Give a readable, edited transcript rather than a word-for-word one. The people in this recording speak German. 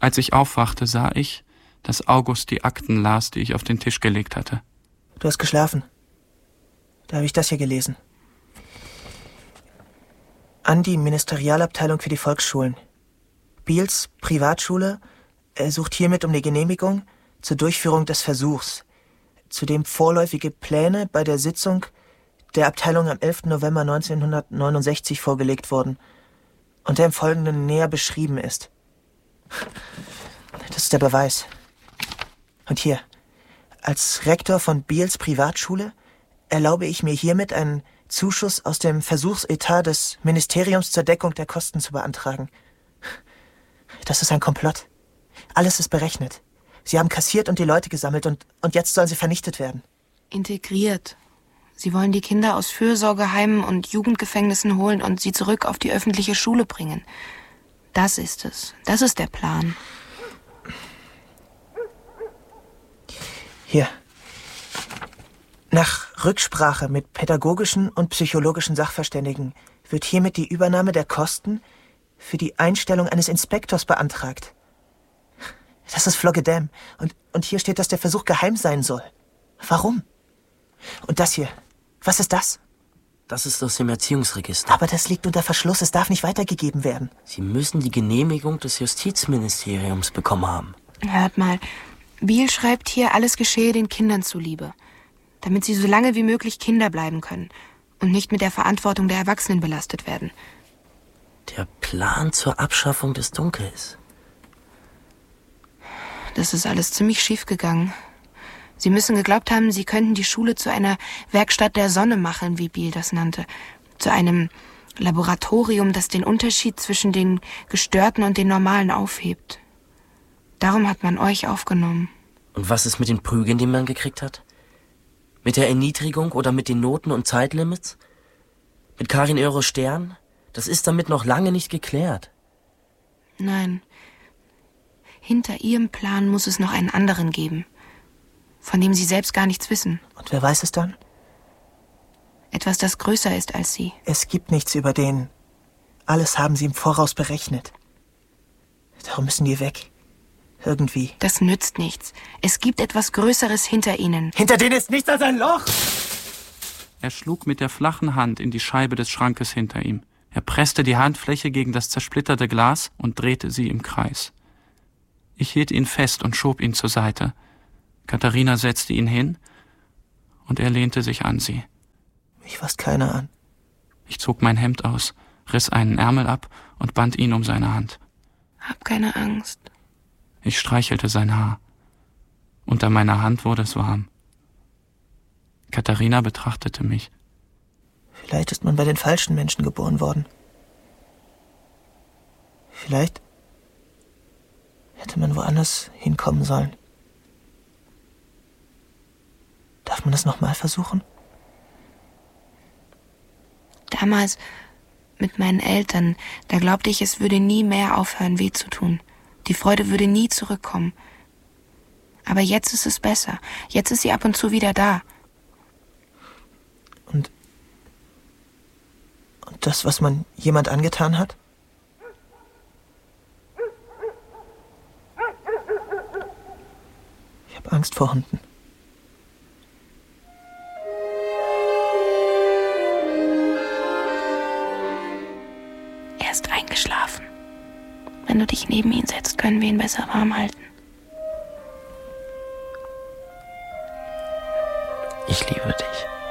Als ich aufwachte, sah ich, dass August die Akten las, die ich auf den Tisch gelegt hatte. Du hast geschlafen. Da habe ich das hier gelesen. An die Ministerialabteilung für die Volksschulen. Biels Privatschule ersucht hiermit um die Genehmigung zur Durchführung des Versuchs, zu dem vorläufige Pläne bei der Sitzung der Abteilung am 11. November 1969 vorgelegt wurden und der im Folgenden näher beschrieben ist. Das ist der Beweis. Und hier, als Rektor von Biels Privatschule erlaube ich mir hiermit einen Zuschuss aus dem Versuchsetat des Ministeriums zur Deckung der Kosten zu beantragen. Das ist ein Komplott. Alles ist berechnet. Sie haben kassiert und die Leute gesammelt und jetzt sollen sie vernichtet werden. Integriert. Sie wollen die Kinder aus Fürsorgeheimen und Jugendgefängnissen holen und sie zurück auf die öffentliche Schule bringen. Das ist es. Das ist der Plan. Hier. Nach Rücksprache mit pädagogischen und psychologischen Sachverständigen wird hiermit die Übernahme der Kosten für die Einstellung eines Inspektors beantragt. Das ist Floggedam. Und hier steht, dass der Versuch geheim sein soll. Warum? Und das hier, was ist das? Das ist aus dem Erziehungsregister. Aber das liegt unter Verschluss, es darf nicht weitergegeben werden. Sie müssen die Genehmigung des Justizministeriums bekommen haben. Hört mal, Biel schreibt hier, alles geschehe den Kindern zuliebe, damit sie so lange wie möglich Kinder bleiben können und nicht mit der Verantwortung der Erwachsenen belastet werden. Der Plan zur Abschaffung des Dunkels. Das ist alles ziemlich schief gegangen. Sie müssen geglaubt haben, sie könnten die Schule zu einer Werkstatt der Sonne machen, wie Biel das nannte. Zu einem Laboratorium, das den Unterschied zwischen den Gestörten und den Normalen aufhebt. Darum hat man euch aufgenommen. Und was ist mit den Prügeln, die man gekriegt hat? Mit der Erniedrigung oder mit den Noten und Zeitlimits? Mit Karin Oehre-Stern? Das ist damit noch lange nicht geklärt. Nein. Hinter ihrem Plan muss es noch einen anderen geben, von dem sie selbst gar nichts wissen. Und wer weiß es dann? Etwas, das größer ist als sie. Es gibt nichts über den. Alles haben sie im Voraus berechnet. Darum müssen die weg. Irgendwie. Das nützt nichts. Es gibt etwas Größeres hinter ihnen. Hinter denen ist nichts als ein Loch! Er schlug mit der flachen Hand in die Scheibe des Schrankes hinter ihm. Er presste die Handfläche gegen das zersplitterte Glas und drehte sie im Kreis. Ich hielt ihn fest und schob ihn zur Seite. Katharina setzte ihn hin und er lehnte sich an sie. Mich fasst keiner an. Ich zog mein Hemd aus, riss einen Ärmel ab und band ihn um seine Hand. Hab keine Angst. Ich streichelte sein Haar. Unter meiner Hand wurde es warm. Katharina betrachtete mich. Vielleicht ist man bei den falschen Menschen geboren worden. Vielleicht hätte man woanders hinkommen sollen. Darf man das nochmal versuchen? Damals mit meinen Eltern, da glaubte ich, es würde nie mehr aufhören, weh zu tun. Die Freude würde nie zurückkommen. Aber jetzt ist es besser. Jetzt ist sie ab und zu wieder da. Und das, was man jemand angetan hat? Ich habe Angst vor Hunden. Er ist eingeschlafen. Wenn du dich neben ihn setzt, können wir ihn besser warm halten. Ich liebe dich.